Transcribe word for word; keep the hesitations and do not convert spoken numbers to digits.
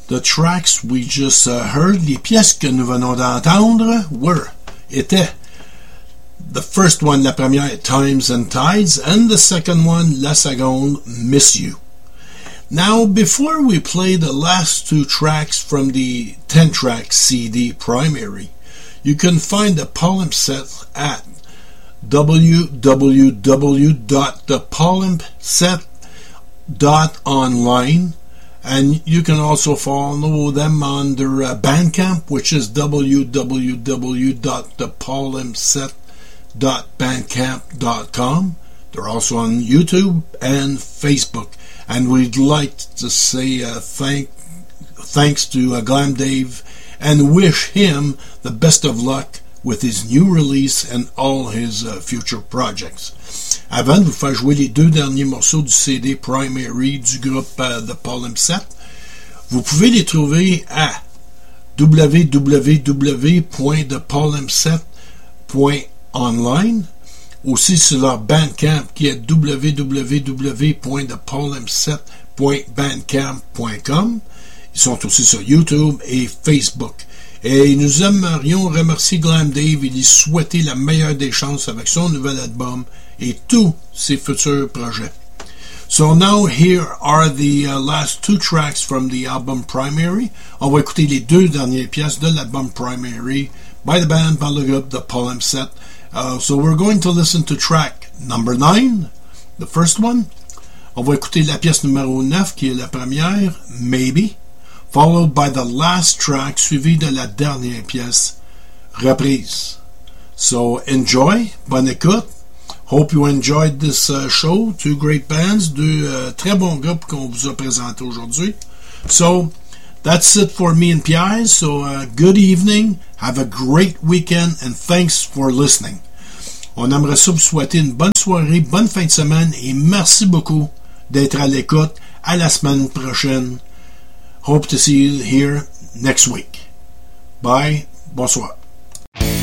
The tracks we just uh, heard, les pièces que nous venons d'entendre, were, étaient, the first one, la première, Times and Tides, and the second one, la seconde, Miss You. Now, before we play the last two tracks from the ten-track C D primary, you can find the palimpsest at w w w dot the palimpsest dot online, and you can also follow them on their uh, Bandcamp, which is w w w dot the palimpsest dot bandcamp dot com. They're also on YouTube and Facebook. And we'd like to say uh, thank, thanks to uh, Glam Dave and wish him the best of luck with his new release and all his uh, future projects. Avant de vous faire jouer les deux derniers morceaux du C D Primary du groupe uh, The Palimpsest, vous pouvez les trouver à w w w point the palimpsest point online, aussi sur leur Bandcamp qui est w w w point the palimpsest point bandcamp point com. Ils sont aussi sur YouTube et Facebook. Et nous aimerions remercier Glam Dave et lui souhaiter la meilleure des chances avec son nouvel album et tous ses futurs projets. So now here are the uh, last two tracks from the album Primary. On va écouter les deux dernières pièces de l'album Primary by the band, par le groupe The Palimpsest. Uh, so we're going to listen to track number nine, the first one. On va écouter la pièce numéro neuf qui est la première, Maybe, followed by the last track suivi de la dernière pièce, Reprise. So enjoy, bonne écoute. Hope you enjoyed this uh, show. Two great bands, deux uh, très bons groupes qu'on vous a présentés aujourd'hui. So that's it for me and Pierre. So uh, good evening, have a great weekend, and thanks for listening. On aimerait ça vous souhaiter une bonne soirée, bonne fin de semaine, et merci beaucoup d'être à l'écoute. À la semaine prochaine. Hope to see you here next week. Bye. Bonsoir.